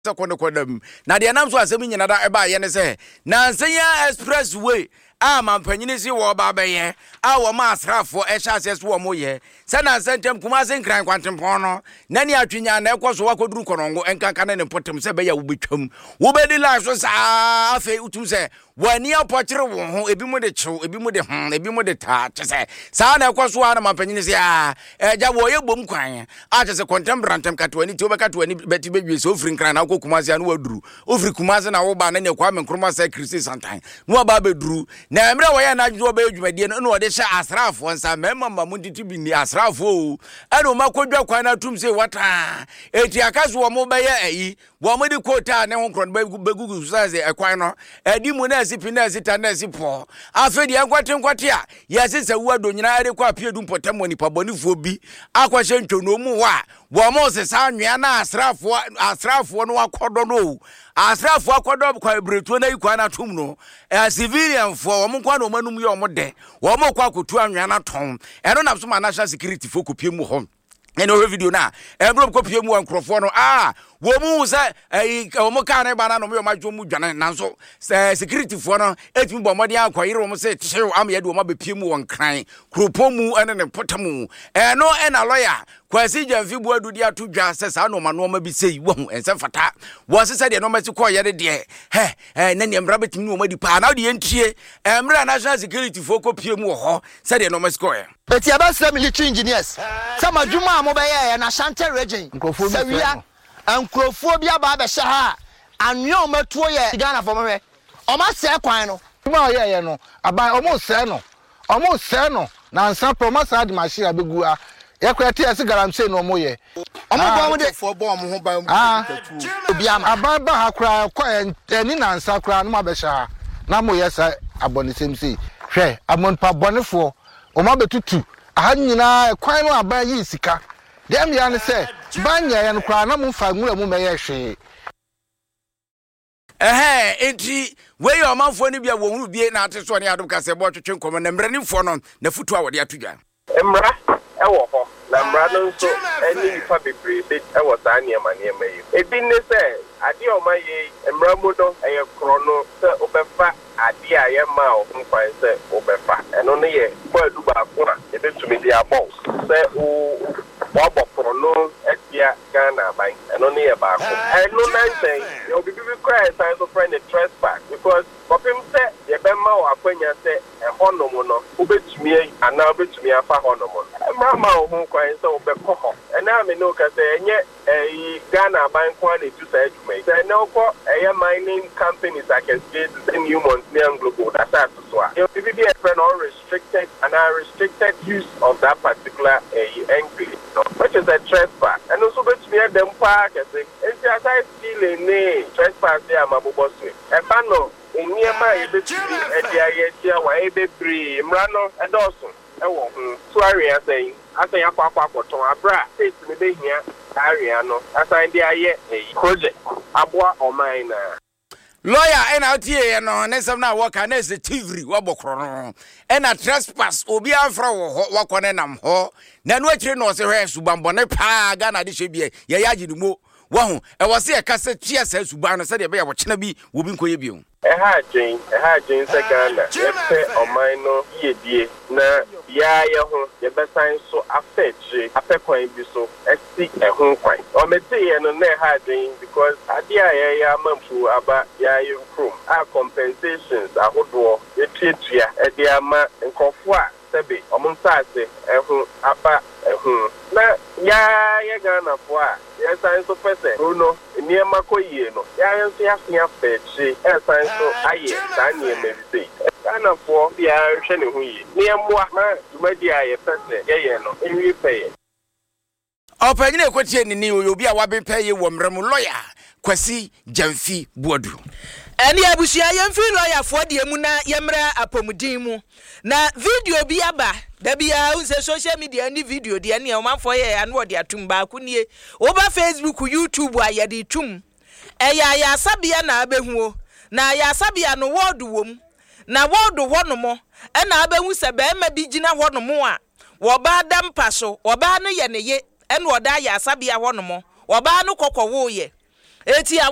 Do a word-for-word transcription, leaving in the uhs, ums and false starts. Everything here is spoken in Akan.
kono kodam na de nam so asem nyina da eba ye ne se na nsenya expressway a mampanyini si wo ba ba ye a wo ma asrafo e sha ase so wo mo ye se na sentem kuma se nkran kwantempon no na ni atwenya na ekoso wakoduru konongo enkanka na ne potem se be ya wo betwam wo be di la so sa afi utum se wani apokire wo ho ebi mu de chew ebi mu de hm ebi mu de ta chese sa na ekoso ana mampanyini si a eja wo ye bom kwan a chese contemporantem katwani ti obekatwani beti bedwe so ofri nkran na kokuma se na waduru ofri kuma se na wo ba na ne kwa me nkroma se krisi santan no ba beduru na emre wo ya na adwo ba edwumadie no no de hye asrafo nsa mema mamu titi bi ni asrafo eno makodwa kwan na tum se wata eti akaso wo mo ba ye ayi wo mo di kota ne ho kron ba begugu saze ekwan no edi mu na sipi na sita na sipo afedi enkwate nkwate a yesi se wo do nyina ade kwa pie du potam oni pabonifuo bi akwahye ntwono mu wa wo mo se sa nwea na asrafo asrafo no akodo no asrafo akodo kwa bretuo na ikwa na tum no e civilian fo wo mo kwa no manum ye wo de wo mo kwa kotu anwea na ton eno na so ma national security fo kopie mu ho eno video na ebro kopie mu ankrofo no ah wo mu se eh wo mo ka na ba na no me madwo mu dwane nanso security fo no etimi bo mode akoyire wo mo se tew am ye de wo ma be pie mu won kran kropo mu ene ne potamu eno ena lawyer kwasi jamfi bu adudi atodwa se sa no ma no ma bi sei wo ense fata wo se se de no ma ti koye de de he eh na ne mra betimi wo ma di pa na de yentie emra national security fo kopie mu ho se de no ma sikoye eti abasra military engineers sama dwuma mo be ye na Ashanti region sawia ankrofo bia ba be hye ha anwe o matuo ye Ghana for me o ma se kwan no dwuma ye ye no aban o mo se no o mo se no na nsa promasa de machine abegu a ye kwete ese garamse no mo ye o mo bo mo de fo bo mo ho ban bia ma aban ba ha kra kwa eni na nsa kra no ma be hye ha na mo ye sa abonisem sei hwe amon pa bonefo o ma betutu aha nyina kwan no aban yi sika dem ya ne se banya ya no kwa na mo fa nwura mu meye hwe ehe enti we yo manfo ni bia wo hunu bie na ateso ne adom kase bo twetwe nkomo na mranifo no na futu a wode atodwa emra ewo ho na mra no nso eni nipa bebre be ewo saa ne ma ne ma yi ebi ne se ade o ma ye emra mu no eye kro no se obefa ade a ye ma o nkwan se obefa eno ne ye kwa du ba ko na e betumi dia bo se o wabo pro no etia Ghana by eno ne ye ba ko eno nan say you be be cry sign so friend the trespass because popim se ye be ma o akwanya se e honomo no obetumi ana obetumi afa honomo emra ma o hu kwan se obekọ ho ena me no ka se enye eh Ghana ban kwa na tu sa adwuma se na okọ eye mining companies like State the new Montreal Global that are so so you be be unrestricted and unrestricted use of that particular uh, entry no, which is a trespass and also betumi dem pa ka se enti aside still ne trespass dey amabobosu e ba no eniema e betumi e dia ye tia wa e be free mra no e doso e wo hu so area say asan akwa akwa koton abra state me be hia area no asan dey aye project aboa oman na lawyer ena tie no ne sem na work na se tivri wabokro no ena trespass obi afra wo wakone nam ho na no akire no se hwe subambone pa ga na de hwebie ye yaji ni mo wahu e wo se e kase tia sa suban no se de be ya wo chena bi wo bi nkoye bio e ha jin e ha jin se Ghana e pe oman no yedie na ya ye ho ye besan so afetre apekwan bi so esi e ho kwan o mete ye no na ha jin because ade a ye ya mamfu aba ya ye from a compensations ahodo ye tietia e de ama nkofo a sebe omunsase e ho aba e ho na ya ye Ghana fo a ye san so pese no niema koyie no ya ye so ya fia fetre e san so aye san niema bi sei Ghana fo bia hwe ne ho yi niemwa na dumadi aye pese ye ye no enwi peye opanyine ekotie ni ni obi a wabe peye wo mremu lawyer Kwasi Jamfi Buadu eni abusia yemfi lawyer fo de mu na yemra apomudin mu na video bi aba da bia unse social media ni video de ene o manfo ye ane wo de atum ba ku nie wo ba Facebook YouTube a ye de tum eya ya sabia na abehu na ya sabia no word wom na word ho no mo e na abehu se be ma bi gina ho no mo a wo ba da mpa so wo ba no ye ne ye ene wo da ya sabia ho no mo wo ba no kokko wo ye eti